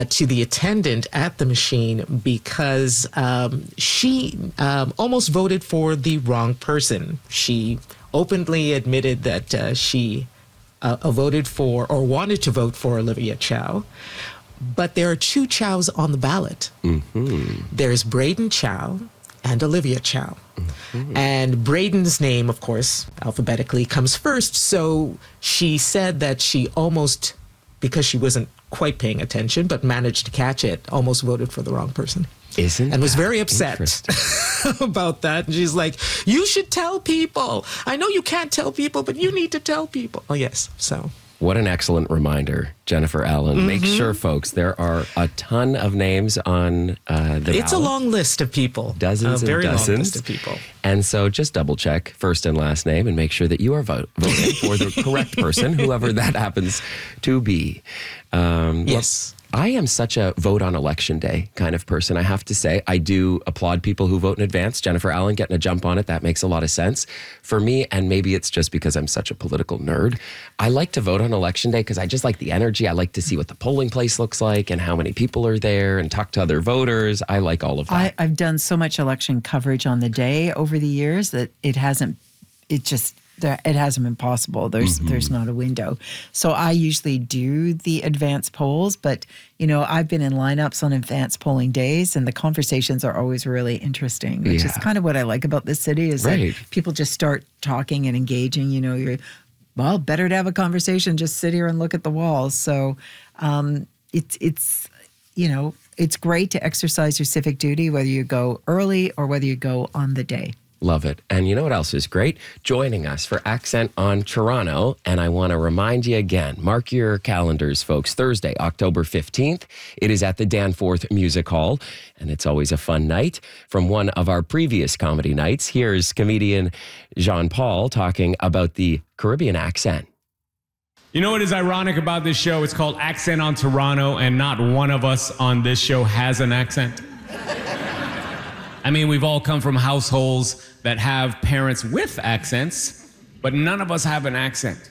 to the attendant at the machine because she almost voted for the wrong person. She openly admitted that she voted for or wanted to vote for Olivia Chow. But there are two Chows on the ballot. Mm-hmm. There's Braden Chow and Olivia Chow. Mm-hmm. And Braden's name, of course, alphabetically comes first. So she said that she almost, because she wasn't quite paying attention, but managed to catch it, almost voted for the wrong person. And was very upset about that. And she's like, you should tell people. I know you can't tell people, but you need to tell people. Oh, yes. So. What an excellent reminder, Jennifer Allen. Mm-hmm. Make sure, folks, there are a ton of names on the ballot. It's a long list of people. Dozens and very dozens. Long list of people. And so just double check first and last name and make sure that you are voting for the correct person, whoever that happens to be. Yes. I am such a vote on election day kind of person, I have to say. I do applaud people who vote in advance. Jennifer Allen getting a jump on it, that makes a lot of sense. For me, and maybe it's just because I'm such a political nerd, I like to vote on election day because I just like the energy. I like to see what the polling place looks like and how many people are there and talk to other voters. I like all of that. I've done so much election coverage on the day over the years that it hasn't been possible. There's not a window. So I usually do the advance polls, but I've been in lineups on advance polling days and the conversations are always really interesting, which is kind of what I like about this city is that people just start talking and engaging. You're better to have a conversation, just sit here and look at the walls. So it's great to exercise your civic duty, whether you go early or whether you go on the day. Love it. And you know what else is great? Joining us for Accent on Toronto. And I want to remind you again, mark your calendars, folks. Thursday, October 15th. It is at the Danforth Music Hall. And it's always a fun night. From one of our previous comedy nights, here's comedian Jean Paul talking about the Caribbean accent. You know what is ironic about this show? It's called Accent on Toronto, and not one of us on this show has an accent. I mean, we've all come from households that have parents with accents, but none of us have an accent.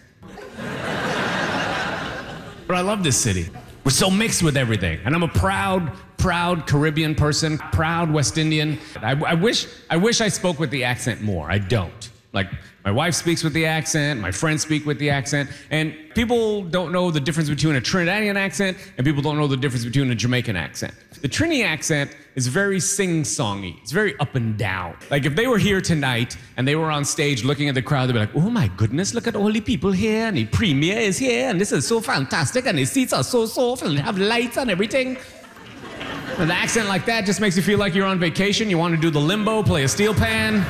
But I love this city. We're so mixed with everything. And I'm a proud Caribbean person, proud West Indian. I wish I spoke with the accent more. I don't. Like, my wife speaks with the accent, my friends speak with the accent, and people don't know the difference between a Trinidadian accent and people don't know the difference between a Jamaican accent. The Trini accent is very sing-songy. It's very up and down. Like, if they were here tonight and they were on stage looking at the crowd, they'd be like, oh my goodness, look at all the people here, and the premier is here, and this is so fantastic, and the seats are so soft, and they have lights and everything. And the accent like that just makes you feel like you're on vacation. You want to do the limbo, play a steel pan.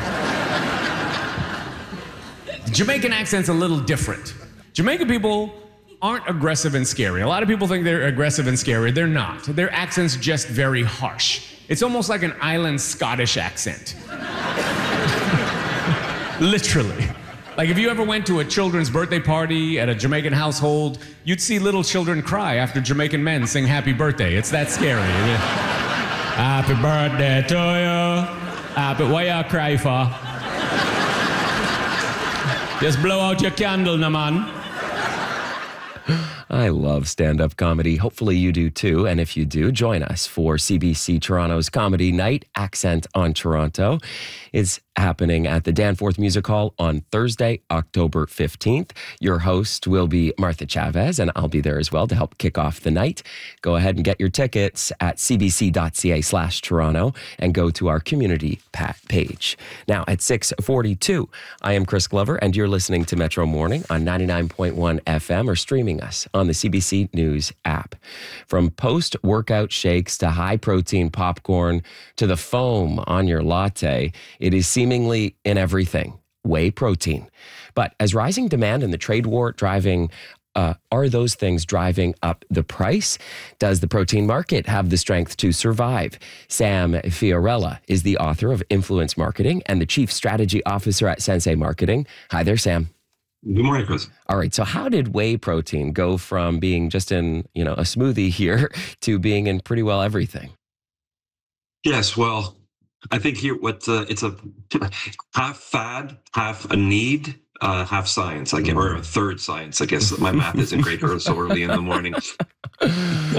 Jamaican accent's a little different. Jamaican people aren't aggressive and scary. A lot of people think they're aggressive and scary. They're not. Their accent's just very harsh. It's almost like an island Scottish accent. Literally. Like, if you ever went to a children's birthday party at a Jamaican household, you'd see little children cry after Jamaican men sing happy birthday. It's that scary. Happy birthday to you. Happy, what you cry for? Just blow out your candle, na man. I love stand-up comedy. Hopefully you do too. And if you do, join us for CBC Toronto's Comedy Night, Accent on Toronto. It's happening at the Danforth Music Hall on Thursday, October 15th. Your host will be Martha Chavez, and I'll be there as well to help kick off the night. Go ahead and get your tickets at cbc.ca/Toronto and go to our community page. Now at 6:42, I am Chris Glover, and you're listening to Metro Morning on 99.1 FM or streaming us on the CBC News app. From post-workout shakes to high-protein popcorn to the foam on your latte, it is seemingly in everything. Whey protein. But as rising demand and the trade war are those things driving up the price? Does the protein market have the strength to survive? Sam Fiorella is the author of Influence Marketing and the Chief Strategy Officer at Sensei Marketing. Hi there, Sam. Good morning, Chris. All right. So how did whey protein go from being just in, a smoothie here to being in pretty well everything? Yes. Well, I think here it's a half fad, half a need, half science, or a third science. I guess my math isn't great so early in the morning.